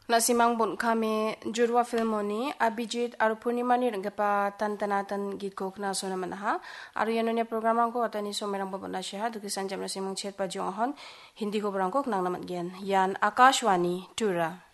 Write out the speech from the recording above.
Nasimang bun kami jurwa filmoni Abhijit aru Purnima ni renggepa tantanatan gikok na sona manaha aru yanunya program rangko atani somerang babana syaha dukisan jam nasimang chet pa jonghon Hindi ko berangkok nang namat gen yan Akashwani Tura.